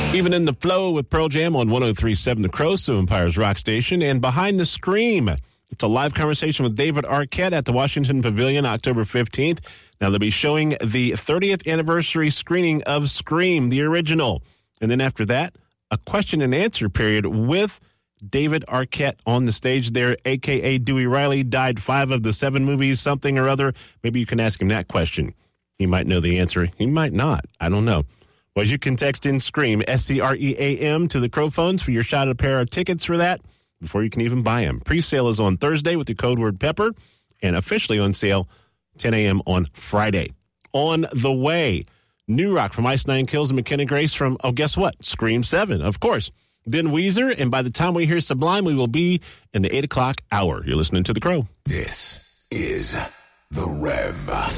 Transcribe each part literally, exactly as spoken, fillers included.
Even in the Flow with Pearl Jam on one oh three point seven The Crow, Sioux Empire's rock station. And Behind the Scream, it's a live conversation with David Arquette at the Washington Pavilion, October fifteenth. Now, they'll be showing the thirtieth anniversary screening of Scream, the original. And then after that, a question and answer period with David Arquette on the stage there, a k a. Dewey Riley, died five of the seven movies, something or other. Maybe you can ask him that question. He might know the answer. He might not. I don't know. Well, you can text in SCREAM, S C R E A M, to the Crow phones for your shot at a pair of tickets for that before you can even buy them. Pre-sale is on Thursday with the code word PEPPER, and officially on sale ten a.m. on Friday. On the way, New Rock from Ice Nine Kills and McKenna Grace from, oh, guess what? Scream seven, of course. Then Weezer, and by the time we hear Sublime, we will be in the eight o'clock hour. You're listening to The Crow. This is The Rev.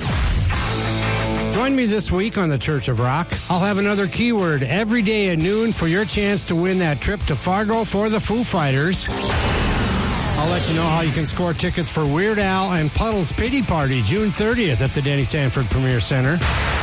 Join me this week on the Church of Rock. I'll have another keyword every day at noon for your chance to win that trip to Fargo for the Foo Fighters. I'll let you know how you can score tickets for Weird Al and Puddle's Pity Party June thirtieth at the Denny Sanford Premier Center.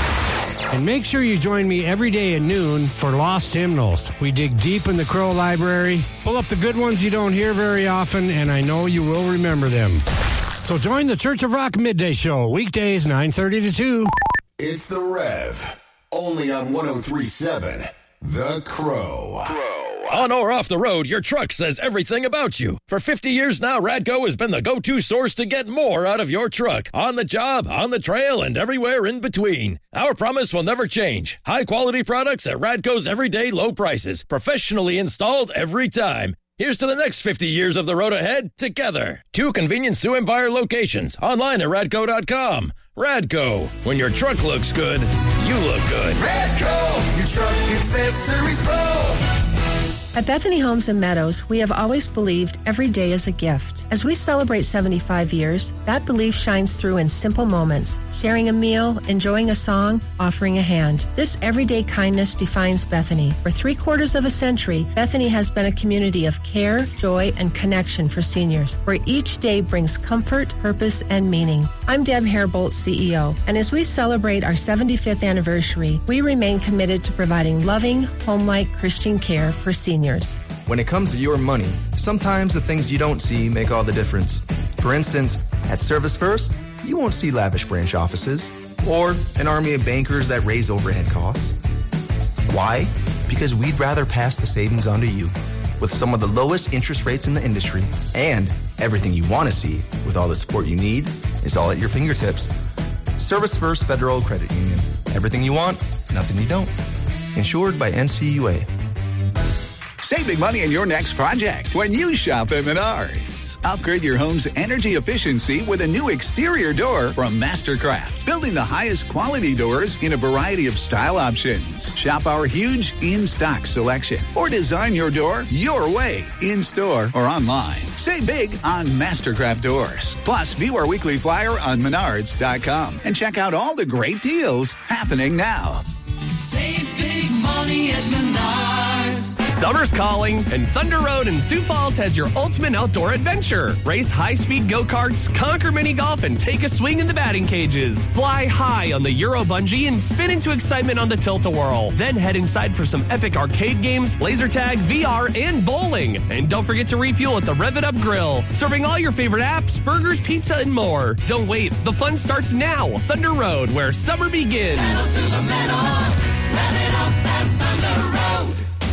And make sure you join me every day at noon for Lost Hymnals. We dig deep in the Crow Library, pull up the good ones you don't hear very often, and I know you will remember them. So join the Church of Rock Midday Show, weekdays nine thirty to two. It's The Rev, only on one oh three point seven The Crow. Crow. On or off the road, your truck says everything about you. For fifty years now, Radco has been the go-to source to get more out of your truck. On the job, on the trail, and everywhere in between. Our promise will never change. High-quality products at Radco's everyday low prices. Professionally installed every time. Here's to the next fifty years of the road ahead together. Two convenient Sioux Empire locations. Online at radco dot com. Radco. When your truck looks good, you look good. Radco, your truck accessories pro. At Bethany Homes and Meadows, we have always believed every day is a gift. As we celebrate seventy-five years, that belief shines through in simple moments. Sharing a meal, enjoying a song, offering a hand. This everyday kindness defines Bethany. For three quarters of a century, Bethany has been a community of care, joy, and connection for seniors, where each day brings comfort, purpose, and meaning. I'm Deb Hairbolt, C E O, and as we celebrate our seventy-fifth anniversary, we remain committed to providing loving, home-like Christian care for seniors. When it comes to your money, sometimes the things you don't see make all the difference. For instance, at Service First, you won't see lavish branch offices or an army of bankers that raise overhead costs. Why? Because we'd rather pass the savings on to you with some of the lowest interest rates in the industry, and everything you want to see with all the support you need is all at your fingertips. Service First Federal Credit Union. Everything you want, nothing you don't. Insured by N C U A. Save big money in your next project when you shop at Menards. Upgrade your home's energy efficiency with a new exterior door from Mastercraft, building the highest quality doors in a variety of style options. Shop our huge in-stock selection or design your door your way, in-store or online. Save big on Mastercraft doors. Plus, view our weekly flyer on menards dot com and check out all the great deals happening now. Save big money at Menards. Summer's calling, and Thunder Road in Sioux Falls has your ultimate outdoor adventure. Race high-speed go-karts, conquer mini-golf, and take a swing in the batting cages. Fly high on the Euro Bungee and spin into excitement on the Tilt-A-Whirl. Then head inside for some epic arcade games, laser tag, V R, and bowling. And don't forget to refuel at the Rev It Up Grill, serving all your favorite apps, burgers, pizza, and more. Don't wait, the fun starts now. Thunder Road, where summer begins. Pedal to the metal, rev it up at Thunder Road.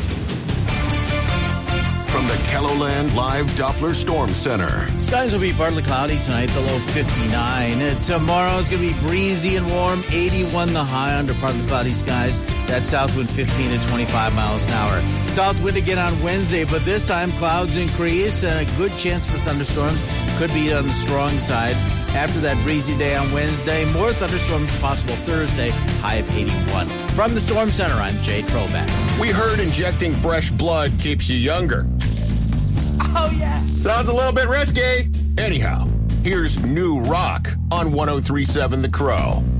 From the KELOLAND Live Doppler Storm Center. Skies will be partly cloudy tonight, the low fifty-nine. Uh, tomorrow is going to be breezy and warm, eighty-one the high under partly cloudy skies. That south wind fifteen to twenty-five miles an hour. South wind again on Wednesday, but this time clouds increase and a good chance for thunderstorms. Could be on the strong side. After that breezy day on Wednesday, more thunderstorms possible Thursday, high of eighty-one. From the Storm Center, I'm Jay Troback. We heard injecting fresh blood keeps you younger. Oh, yeah. Sounds a little bit risky. Anyhow, here's New Rock on one oh three point seven The Crow.